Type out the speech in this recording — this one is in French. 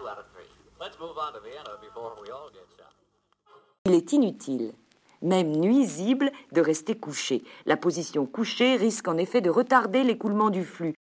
Il est inutile, même nuisible, de rester couché. La position couchée risque en effet de retarder l'écoulement du flux.